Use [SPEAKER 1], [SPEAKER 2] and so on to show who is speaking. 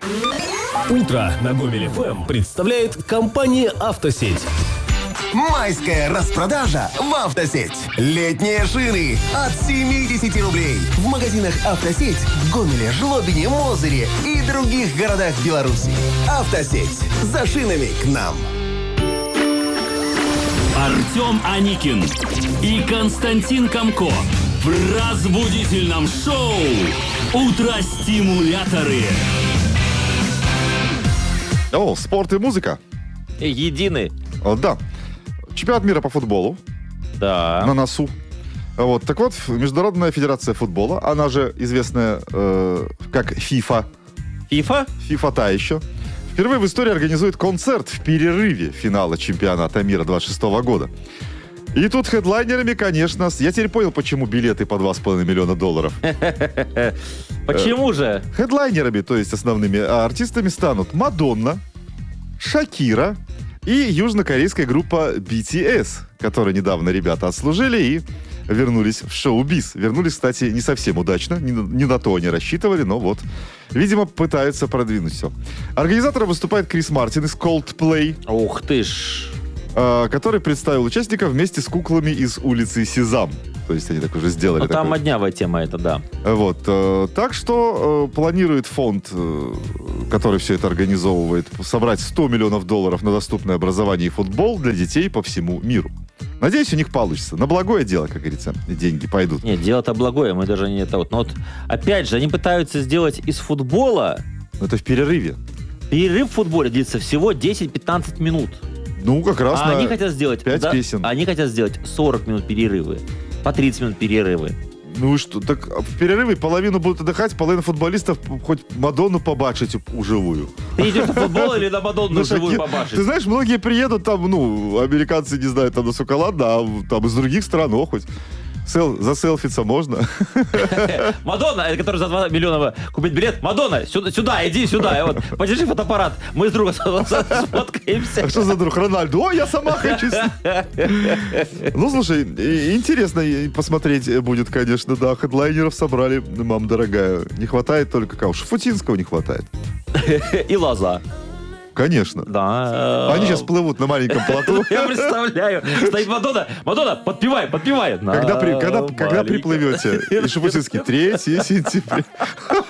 [SPEAKER 1] Утро на Гомель ФМ представляет компания «Автосеть».
[SPEAKER 2] Майская распродажа в «Автосеть». Летние шины от 70 рублей. В магазинах «Автосеть» в Гомеле, Жлобине, Мозыре и других городах Беларуси. «Автосеть». За шинами к нам.
[SPEAKER 3] Артем Аникин и Константин Комко в разбудительном шоу «Утро-стимуляторы».
[SPEAKER 4] О, спорт и музыка.
[SPEAKER 5] Едины.
[SPEAKER 4] Да. Чемпионат мира по футболу.
[SPEAKER 5] Да.
[SPEAKER 4] На носу. Вот. Так вот, Международная федерация футбола, она же известная как ФИФА.
[SPEAKER 5] ФИФА?
[SPEAKER 4] ФИФА та еще. Впервые в истории организует концерт в перерыве финала чемпионата мира 26 года. И тут хедлайнерами, конечно, я теперь понял, почему билеты по $2,5 миллиона.
[SPEAKER 5] Почему же?
[SPEAKER 4] Хедлайнерами, то есть основными артистами, станут Мадонна, Шакира и южнокорейская группа BTS, которые недавно ребята отслужили и вернулись в шоу-биз. Вернулись, кстати, не совсем удачно, не на то они рассчитывали, но вот, видимо, пытаются продвинуть все. Организатором выступает Крис Мартин из Coldplay.
[SPEAKER 5] Ух ты ж.
[SPEAKER 4] Который представил участников вместе с куклами из улицы Сезам. То есть они так уже сделали.
[SPEAKER 5] Ну, там моднявая тема это, да.
[SPEAKER 4] Вот. Так что планирует фонд, который все это организовывает, собрать $100 миллионов на доступное образование и футбол для детей по всему миру. Надеюсь, у них получится. На благое дело, как говорится, деньги пойдут.
[SPEAKER 5] Нет, дело-то благое, мы даже не это вот. Но вот, опять же, они пытаются сделать из футбола...
[SPEAKER 4] Это в перерыве.
[SPEAKER 5] Перерыв в футболе длится всего 10-15 минут.
[SPEAKER 4] Ну, как раз на
[SPEAKER 5] они хотят сделать
[SPEAKER 4] 5 песен.
[SPEAKER 5] Они хотят сделать 40 минут перерывы, по 30 минут перерывы.
[SPEAKER 4] Ну и что? Так в перерыве половину будут отдыхать, половина футболистов хоть Мадонну побачить уживую.
[SPEAKER 5] Ты идешь на футбол или на Мадонну живую побачить?
[SPEAKER 4] Ты знаешь, многие приедут там, американцы, не знаю, там насколько ладно, а там из других стран, хоть заселфиться можно.
[SPEAKER 5] Мадонна, который за $2 миллиона купить билет. Мадонна, сюда, иди сюда. Вот, подержи фотоаппарат. Мы с другом сфоткаемся.
[SPEAKER 4] А что за друг? Рональду? О, я сама хочу. Ну, слушай, интересно посмотреть будет, конечно, да. Хедлайнеров собрали, мам дорогая. Не хватает только кого? Шафутинского не хватает.
[SPEAKER 5] И Лоза.
[SPEAKER 4] Конечно.
[SPEAKER 5] Да.
[SPEAKER 4] Они сейчас плывут на маленьком плоту.
[SPEAKER 5] Я представляю. Стоит Мадонна. Мадонна, подпевай.
[SPEAKER 4] Когда приплывете? И Шафутинский 3 сентября.